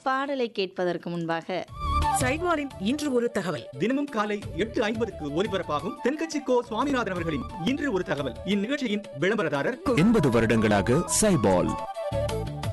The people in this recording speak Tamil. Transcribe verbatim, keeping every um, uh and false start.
பாடலை கேட்பதற்கு முன்பாக சைட்வாரின் இன்று ஒரு தகவல். தினமும் காலை எட்டு ஐம்பதுக்கு ஒலிபரப்பாகும் தென்கட்சி கோ சுவாமிநாதன் அவர்களின் இன்று ஒரு தகவல். இந்நிகழ்ச்சியின் விளம்பரதாரர் எண்பது வருடங்களாக சைபால்.